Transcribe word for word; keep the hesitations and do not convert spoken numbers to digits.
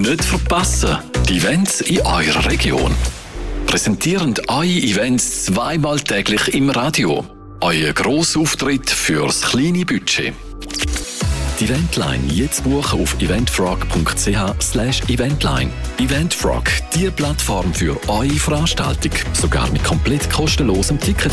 Nicht verpassen, die Events in eurer Region. Präsentieren eure Events zweimal täglich im Radio. Euer Grossauftritt fürs kleine Budget. Die Eventline jetzt buchen auf eventfrog.ch slash eventline. Eventfrog, die Plattform für eure Veranstaltung. Sogar mit komplett kostenlosem Ticket.